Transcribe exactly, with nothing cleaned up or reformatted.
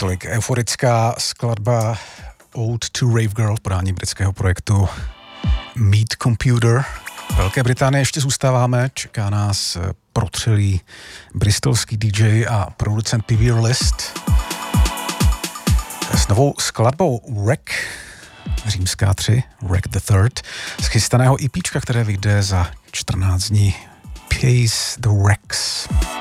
Tolik euforická skladba Ode to Rave Girl v podání britského projektu Meet Computer. V Velké Británii ještě zůstáváme, čeká nás protřelý bristolský D J a producent P V R List s novou skladbou Wreck, římská tři, Wreck the Third, z chystaného EPčka, které vyjde za čtrnáct dní. Pace the Wrecks.